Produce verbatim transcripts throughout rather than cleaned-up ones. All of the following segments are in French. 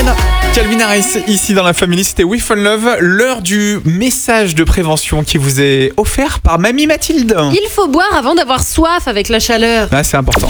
Shakira, Calvin Harris, ici dans la famille, c'était We Fall Love, l'heure du message de prévention qui vous est offert par Mamie Mathilde. Il faut boire avant d'avoir soif avec la chaleur. Ah, c'est important.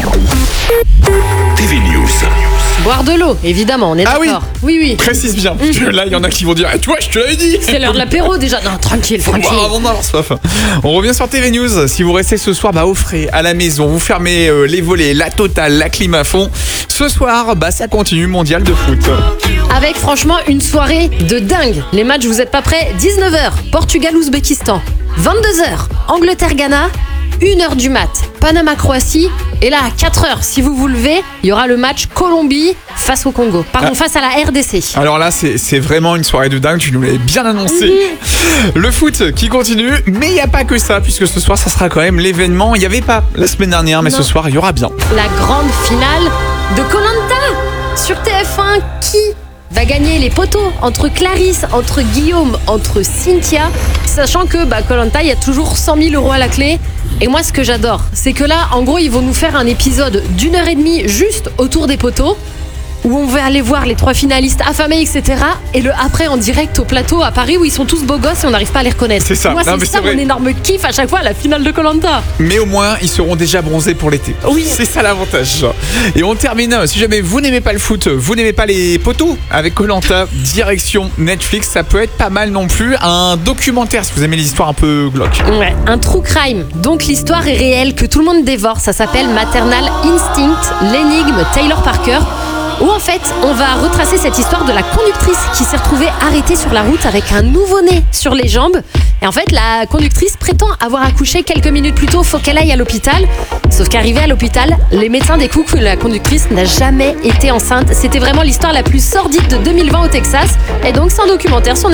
T V News. Boire de l'eau, évidemment, on est Ah oui. d'accord. Oui, oui. Précise bien, parce que là, il y en a qui vont dire, eh, tu vois, je te l'avais dit. C'est l'heure de l'apéro déjà. Non, tranquille, Faut tranquille. boire avant d'avoir soif. On revient sur T V News. Si vous restez ce soir bah, au frais, à la maison, vous fermez euh, les volets, la totale, la clim à fond. Ce soir, bah, ça continue, mondial de foot. Avec franchement une soirée de dingue. Les matchs, vous êtes pas prêts? dix-neuf heures, Portugal-Ouzbékistan. vingt-deux heures, Angleterre-Ghana. une heure du mat, Panama-Croatie. Et là, à quatre heures, si vous vous levez, il y aura le match Colombie face au Congo. Pardon, Ah. face à la R D C. Alors là, c'est, c'est vraiment une soirée de dingue, tu nous l'avais bien annoncé. Le foot qui continue, mais il n'y a pas que ça, puisque ce soir, ça sera quand même l'événement. Il n'y avait pas la semaine dernière, mais Non. ce soir, il y aura bien. La grande finale de Koh-Lanta sur T F un. Qui va gagner les poteaux entre Clarisse, entre Guillaume, entre Cynthia, sachant que bah, Koh-Lanta, il y a toujours cent mille euros à la clé. Et moi, ce que j'adore, c'est que là, en gros, ils vont nous faire un épisode d'une heure et demie juste autour des poteaux, où on va aller voir les trois finalistes affamés, et cetera. Et le après en direct au plateau à Paris, où ils sont tous beaux gosses et on n'arrive pas à les reconnaître. C'est ça. Moi, Non, mais c'est ça c'est vrai. mon énorme kiff à chaque fois à la finale de Koh-Lanta. Mais au moins, ils seront déjà bronzés pour l'été. Oui. C'est ça l'avantage. Et on termine. Si jamais vous n'aimez pas le foot, vous n'aimez pas les poteaux, avec Koh-Lanta, direction Netflix, ça peut être pas mal non plus. Un documentaire, si vous aimez les histoires un peu glauques. Ouais, un true crime. Donc l'histoire est réelle, que tout le monde dévore. Ça s'appelle Maternal Instinct, l'énigme Taylor Parker. Où en fait, on va retracer cette histoire de la conductrice qui s'est retrouvée arrêtée sur la route avec un nouveau-né sur les jambes. Et en fait, la conductrice prétend avoir accouché quelques minutes plus tôt, faut qu'elle aille à l'hôpital. Sauf qu'arrivée à l'hôpital, les médecins découvrent que la conductrice n'a jamais été enceinte. C'était vraiment l'histoire la plus sordide de deux mille vingt au Texas. Et donc, c'est un documentaire sur